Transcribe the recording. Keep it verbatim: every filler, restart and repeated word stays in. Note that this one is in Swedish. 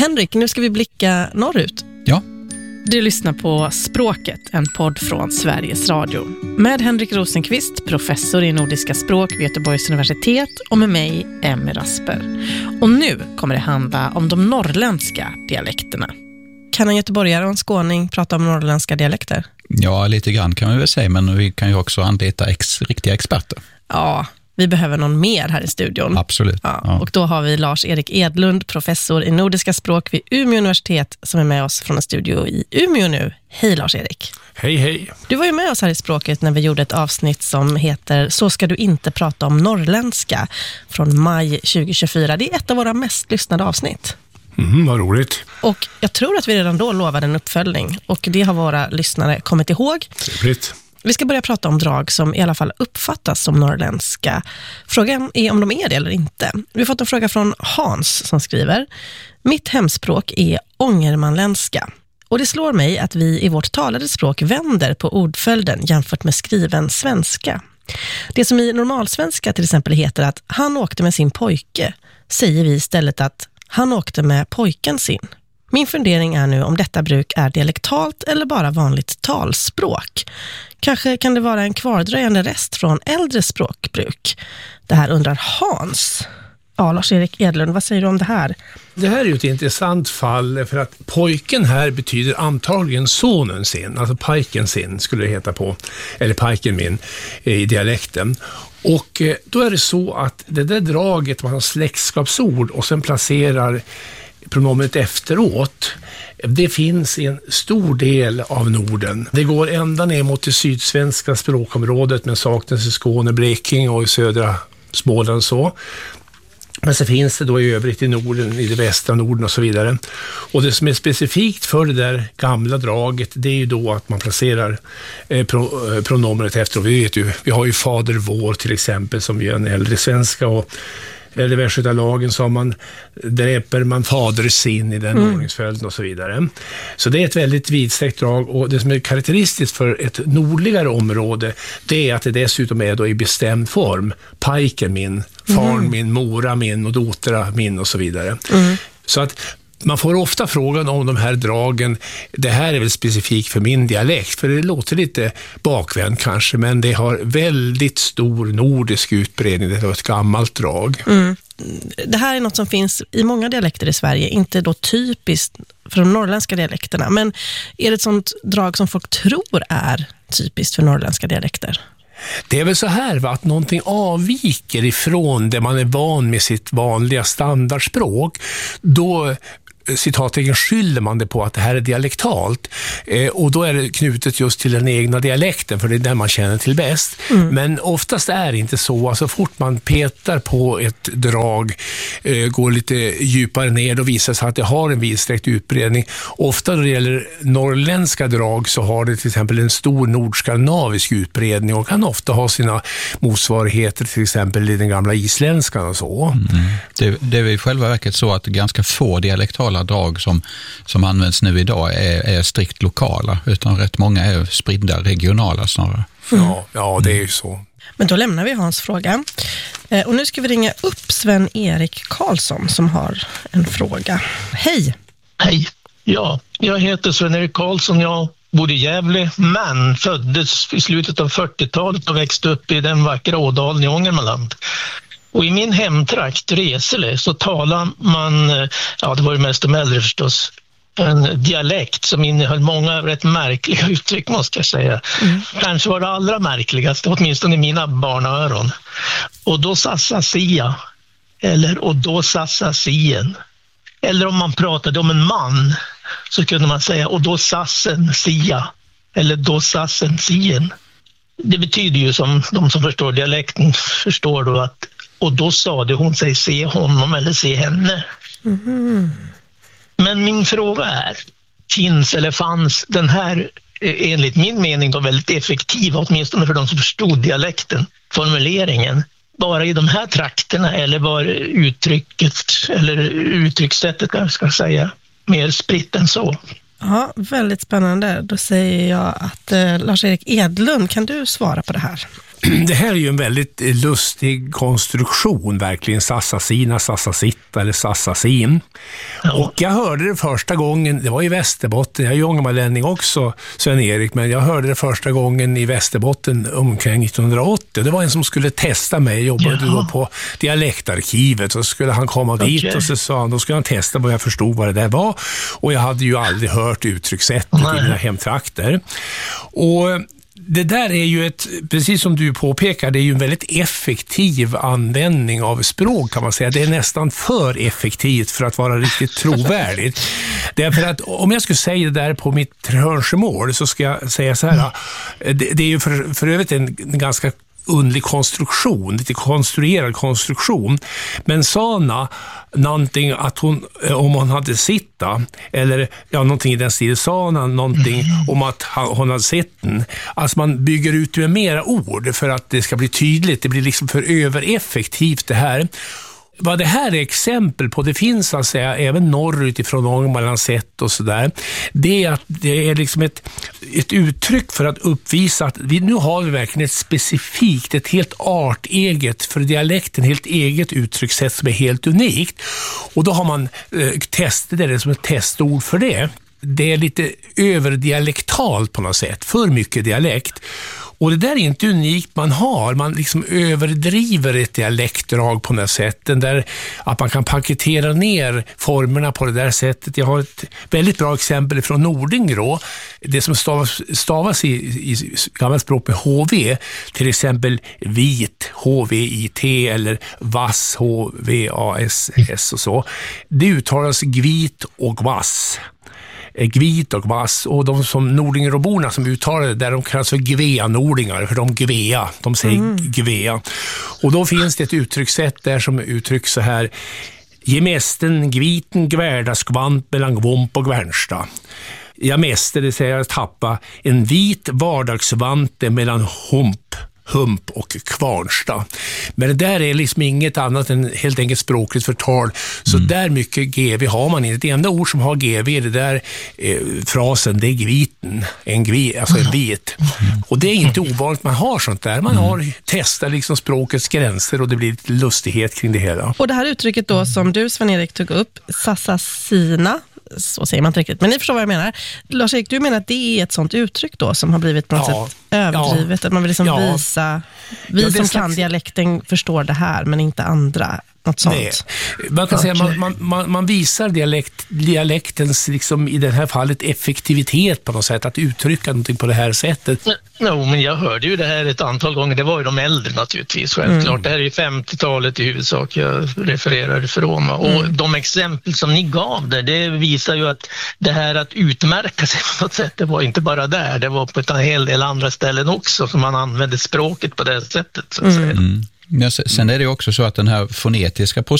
Henrik, nu ska vi blicka norrut. Ja. Du lyssnar på Språket, en podd från Sveriges Radio. Med Henrik Rosenqvist, professor i nordiska språk vid Göteborgs universitet, och med mig, Emmy Rasper. Och nu kommer det handla om de norrländska dialekterna. Kan en göteborgare och en skåning prata om norrländska dialekter? Ja, lite grann kan vi väl säga, men vi kan ju också anlita ex- riktiga experter. Ja, vi behöver någon mer här i studion. Absolut. Ja, Ja. och då har vi Lars-Erik Edlund, professor i nordiska språk vid Umeå universitet, som är med oss från en studio i Umeå nu. Hej Lars-Erik. Hej, hej. Du var ju med oss här i Språket när vi gjorde ett avsnitt som heter Så ska du inte prata om norrländska från maj tjugo tjugofyra. Det är ett av våra mest lyssnade avsnitt. Mm, vad roligt. Och jag tror att vi redan då lovade en uppföljning, och det har våra lyssnare kommit ihåg. Trevligt. Vi ska börja prata om drag som i alla fall uppfattas som norrländska. Frågan är om de är det eller inte. Vi har fått en fråga från Hans som skriver: Mitt hemspråk är ångermanländska. Och det slår mig att vi i vårt talade språk vänder på ordföljden jämfört med skriven svenska. Det som i normalsvenska till exempel heter att han åkte med sin pojke, säger vi istället att han åkte med pojken sin. Min fundering är nu om detta bruk är dialektalt eller bara vanligt talspråk. Kanske kan det vara en kvardröjande rest från äldre språkbruk. Det här undrar Hans. Ja, Lars-Erik Edlund, vad säger du om det här? Det här är ju ett intressant fall, för att pojken här betyder antagligen sonen sin, alltså pojken sin skulle det heta på, eller pojken min i dialekten. Och då är det så att det där draget var en släktskapsord och sen placerar pronomenet efteråt. Det finns i en stor del av Norden. Det går ända ner mot det sydsvenska språkområdet, men saknas i Skåne, Blekinge och i södra Småland så. Men så finns det då i övrigt i Norden, i det västra Norden och så vidare. Och det som är specifikt för det där gamla draget, det är ju då att man placerar eh, pro, eh, pronomenet efter. Och vi vet ju, vi har ju fader vår till exempel, som är en äldre svenska, och eller västgötalagen sa man, dräper man fader sin i den mm. ordningsföljden och så vidare. Så det är ett väldigt vidsträckt drag, och det som är karaktäristiskt för ett nordligare område, det är att det dessutom är då i bestämd form. Pajken min, farn mm. min, mora min och dotra min och så vidare. Mm. Så att man får ofta frågan om de här dragen, det här är väl specifikt för min dialekt, för det låter lite bakvänt kanske, men det har väldigt stor nordisk utbredning, det är ett gammalt drag. Mm. Det här är något som finns i många dialekter i Sverige, inte då typiskt för de norrländska dialekterna, men är det ett sånt drag som folk tror är typiskt för norrländska dialekter? Det är väl så här, va, att någonting avviker ifrån det man är van med sitt vanliga standardspråk, då citattecken skyller man det på att det här är dialektalt, eh, och då är det knutet just till den egna dialekten, för det är den man känner till bäst. Mm. Men oftast är det inte så. Alltså fort man petar på ett drag, eh, går lite djupare ner, då visar sig att det har en vidsträckt utbredning. Ofta då det gäller norrländska drag så har det till exempel en stor nordskandinavisk utbredning och kan ofta ha sina motsvarigheter till exempel i den gamla isländskan och så. Mm. Det, det är i själva verket så att ganska få dialektala drag som, som används nu idag är, är strikt lokala, utan rätt många är spridda regionala snarare. Mm. Ja, ja, det är ju så. Men då lämnar vi Hans fråga. Och nu ska vi ringa upp Sven-Erik Karlsson som har en fråga. Hej! Hej, ja, jag heter Sven-Erik Karlsson, jag bodde i Gävle, men föddes i slutet av fyrtiotalet och växte upp i den vackra Ådalen i Ångermanland. Och i min hemtrakt, Resele, så talar man, ja det var ju mest de äldre förstås, en dialekt som innehöll många rätt märkliga uttryck måste jag säga. Mm. Kanske var det allra märkligaste, åtminstone i mina barnaöron. Och då sassa sia, eller och då sassa sien. Eller om man pratade om en man så kunde man säga och då sassen sia, eller då sassen sien. Det betyder ju, som de som förstår dialekten förstår då, att och då sade hon sig se honom eller se henne. Mm. Men min fråga är, finns eller fanns den här enligt min mening då väldigt effektiva, åtminstone för de som förstod dialekten, formuleringen, bara i de här trakterna, eller var uttrycket eller uttryckssättet jag ska säga mer spritt än så? Ja, väldigt spännande. Då säger jag att eh, Lars-Erik Edlund, kan du svara på det här? det här är ju en väldigt lustig konstruktion, verkligen. Sassasina, sassasitta eller sassasin. Ja. Och jag hörde det första gången, det var i Västerbotten, jag är ju ångermanlänning också, Sven-Erik, men jag hörde det första gången i Västerbotten omkring nittonhundraåttio. Det var en som skulle testa mig, jag jobbade ja. då på dialektarkivet, och så skulle han komma okay. dit och så sa han, då skulle han testa vad jag förstod vad det där var. Och jag hade ju aldrig hört uttryckssättet Nej. i mina hemtrakter. Och det där är ju ett, precis som du påpekar, det är ju en väldigt effektiv användning av språk, kan man säga. Det är nästan för effektivt för att vara riktigt trovärdigt. Därför att om jag skulle säga det där på mitt hörnsmål så ska jag säga så här, det, det är ju för, för övrigt en, en ganska underlig konstruktion, lite konstruerad konstruktion. Men Sana någonting att hon, om hon hade sitta, eller ja, någonting i den stilen, Sana någonting mm. om att hon hade sett den. Alltså man bygger ut med mera ord för att det ska bli tydligt. Det blir liksom för övereffektivt det här. Vad det här är exempel på, det finns att säga även norrut ifrån Ångermanlandsett och sådär, det är att det är liksom ett, ett uttryck för att uppvisa att vi nu har vi verkligen ett specifikt, ett helt arteget, för dialekten helt eget uttryckssätt som är helt unikt. Och då har man eh, testat det som ett testord för det. Det är lite överdialektalt på något sätt, för mycket dialekt. Och det där är inte unikt man har. Man liksom överdriver ett dialektdrag på något sätt. Den där, att man kan paketera ner formerna på det där sättet. Jag har ett väldigt bra exempel från Nordingrå. Det som stavas, stavas i, i gammalt språk med H V. Till exempel vit, H V I T, eller vass, H V A S S och så. Det uttalas gvit och vass. Gvit och vass, och de som Nordingeråborna som uttalade där, de kallas för Gvea-nordingar, för de Gvea, de säger mm. Gvea. Och då finns det ett uttryckssätt där som uttrycks så här: gemästen gviten gvärda skvant mellan gvomp och gvärnsta. Jag mäste, det säger att tappa en vit vardagsvante mellan hump hump och Kvarnsta. Men det där är liksom inget annat än helt enkelt språkligt förtal. Så mm. där mycket G V har man inte. Det enda ord som har G V är det där eh, frasen, det är gviten. En gvi, alltså en vit. Mm. Och det är inte ovanligt man har sånt där. Man har testat liksom språkets gränser och det blir lite lustighet kring det hela. Och det här uttrycket då som du, Sven-Erik, tog upp, sassasina, så säger man inte riktigt, men ni förstår vad jag menar. Lars-Erik, du menar att det är ett sånt uttryck då som har blivit på något ja, sätt överdrivet, ja, att man vill liksom ja. visa, vi ja, som slags... kan dialekten förstår det här, men inte andra, något sånt. Nej. Man kan okay. säga man, man, man visar dialekt, dialektens liksom, i det här fallet effektivitet på något sätt, att uttrycka någonting på det här sättet. No, men jag hörde ju det här ett antal gånger, det var ju de äldre naturligtvis, självklart. Mm. Det här är ju femtiotalet i huvudsak jag refererar ifrån. Och mm. de exempel som ni gav där, det visar ju att det här att utmärka sig på något sätt, det var inte bara där, det var på en hel del andra ställen också som man använde språket på det sättet. Så att säga. Mm. Ja, sen är det också så att den här fonetiska processen